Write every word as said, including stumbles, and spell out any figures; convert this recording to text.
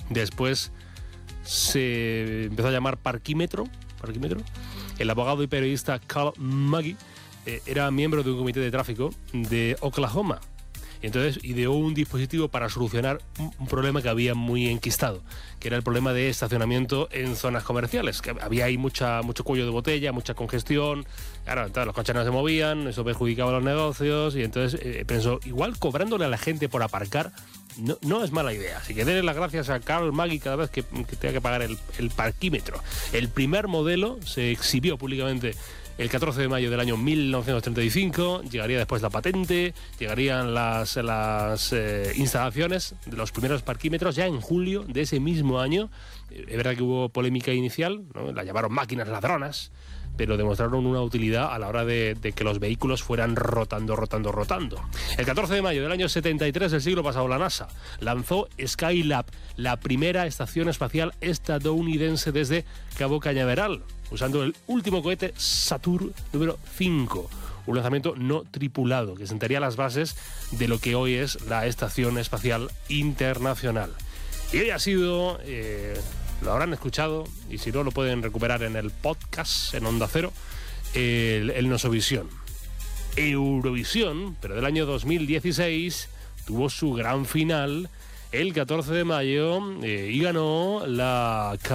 Después se empezó a llamar Parquímetro. Parquímetro. El abogado y periodista Carl Maggie eh, era miembro de un comité de tráfico de Oklahoma. Y entonces ideó un dispositivo para solucionar un, un problema que había muy enquistado, que era el problema de estacionamiento en zonas comerciales, que había ahí mucha, mucho cuello de botella, mucha congestión. Claro, entonces los coches no se movían, eso perjudicaba los negocios, y entonces eh, pensó, igual cobrándole a la gente por aparcar no, no es mala idea. Así que denle las gracias a Carl Maggie cada vez que, que tenga que pagar el, el parquímetro. El primer modelo se exhibió públicamente el catorce de mayo del año mil novecientos treinta y cinco, llegaría después la patente, llegarían las, las eh, instalaciones de los primeros parquímetros ya en julio de ese mismo año. Es verdad que hubo polémica inicial, ¿no? La llamaron máquinas ladronas, pero demostraron una utilidad a la hora de, de que los vehículos fueran rotando, rotando, rotando. El catorce de mayo del año setenta y tres del siglo pasado, la NASA lanzó Skylab, la primera estación espacial estadounidense desde Cabo Cañaveral, usando el último cohete Saturn número cinco, un lanzamiento no tripulado que sentaría las bases de lo que hoy es la Estación Espacial Internacional. Y hoy ha sido... Eh, lo habrán escuchado, y si no lo pueden recuperar en el podcast, en Onda Cero, el, el Nosovisión. Eurovisión, pero del año dos mil dieciséis, tuvo su gran final el catorce de mayo eh, y ganó la